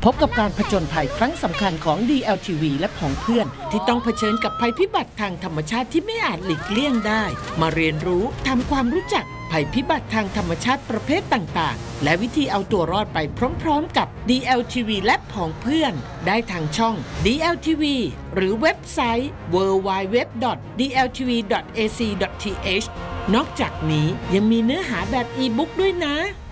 พบกับการผจญภัยครั้งสำคัญของ DLTV และของเพื่อนที่ต้องเผชิญกับภัยพิบัติทางธรรมชาติที่ไม่อาจหลีกเลี่ยงได้มาเรียนรู้ทำความรู้จักภัยพิบัติทางธรรมชาติประเภทต่างๆและวิธีเอาตัวรอดไปพร้อมๆกับ DLTV และของเพื่อนได้ทางช่อง DLTV หรือเว็บไซต์ www.dltv.ac.th นอกจากนี้ยังมีเนื้อหาแบบอีบุ๊กด้วยนะ